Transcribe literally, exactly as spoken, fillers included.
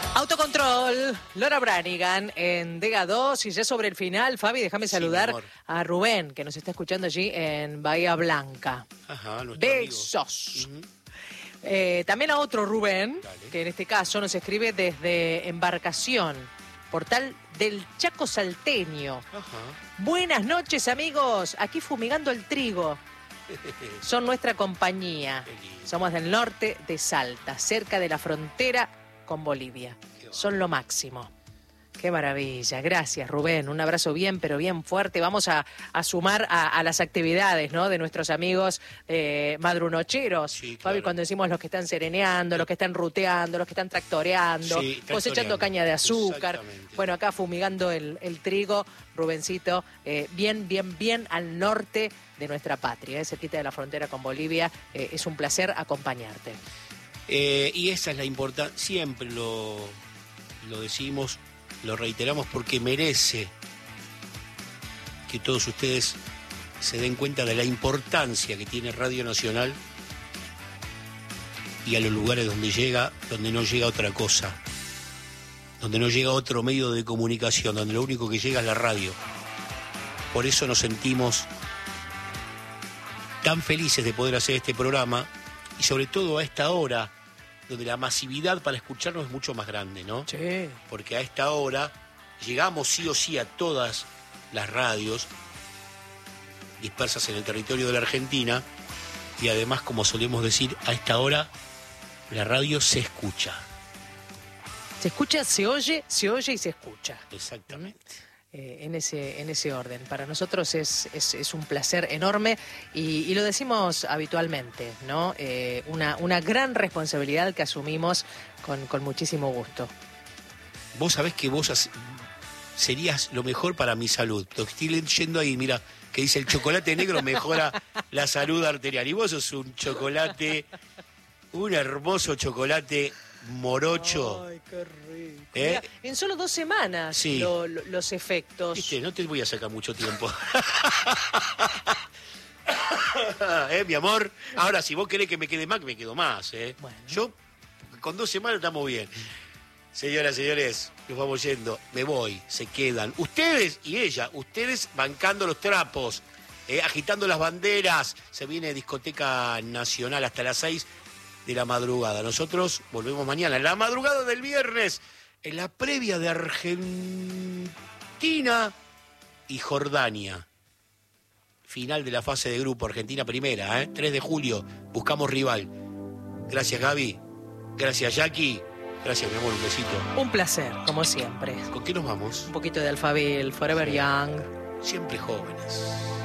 Autocontrol, Laura Branigan en Dega dos, y ya sobre el final, Fabi, déjame saludar sí, a Rubén, que nos está escuchando allí en Bahía Blanca. Ajá, nuestro Besos. amigo. Uh-huh. eh, también a otro Rubén, Dale. que en este caso nos escribe desde Embarcación, portal del Chaco Salteño. Ajá. Buenas noches, amigos, aquí fumigando el trigo. Son nuestra compañía. Somos del norte de Salta, cerca de la frontera con Bolivia. Son lo máximo. Qué maravilla. Gracias, Rubén. Un abrazo bien, pero bien fuerte. Vamos a, a sumar a, a las actividades, ¿no?, de nuestros amigos eh, madrunocheros. Sí, claro. Fabi, cuando decimos los que están sereneando, los que están ruteando, los que están tractoreando, Sí, cosechando caña de azúcar. Exactamente. Bueno, acá fumigando el, el trigo, Rubencito, eh, bien, bien, bien al norte de nuestra patria, eh, cerquita de la frontera con Bolivia. Eh, es un placer acompañarte. Eh, y esa es la importancia, siempre lo, lo decimos, lo reiteramos, porque merece que todos ustedes se den cuenta de la importancia que tiene Radio Nacional y a los lugares donde llega, donde no llega otra cosa, donde no llega otro medio de comunicación, donde lo único que llega es la radio. Por eso nos sentimos tan felices de poder hacer este programa, y sobre todo a esta hora, donde la masividad para escucharnos es mucho más grande, ¿no? Sí. Porque a esta hora llegamos sí o sí a todas las radios dispersas en el territorio de la Argentina, y además, como solemos decir, a esta hora la radio se escucha. Se escucha, se oye, se oye y se escucha. Exactamente. Eh, en ese, en ese orden. Para nosotros es, es, es un placer enorme y, y lo decimos habitualmente, ¿no? Eh, una, una gran responsabilidad que asumimos con, con muchísimo gusto. Vos sabés que vos has- serías lo mejor para mi salud. Lo que estoy leyendo ahí, mira, que dice el chocolate negro mejora la salud arterial. Y vos sos un chocolate, un hermoso chocolate morocho. Ay, qué rico. ¿Eh? Mirá, en solo dos semanas Sí. lo- lo- los efectos. Viste, no te voy a sacar mucho tiempo. ¿Eh, mi amor? Ahora, si vos querés que me quede más, me quedo más, ¿eh? Bueno. Yo, con dos semanas estamos bien. Señoras, señores, nos vamos yendo. Me voy, se quedan. Ustedes y ella, ustedes bancando los trapos, eh, agitando las banderas. Se viene discoteca nacional hasta las seis de la madrugada. Nosotros volvemos mañana, en la madrugada del viernes, en la previa de Argentina y Jordania. Final de la fase de grupo, Argentina primera, ¿eh? tres de julio, buscamos rival. Gracias, Gaby. Gracias, Jackie. Gracias, mi amor, un besito. Un placer, como siempre. ¿Con qué nos vamos? Un poquito de Alphaville, Forever Young. Siempre jóvenes.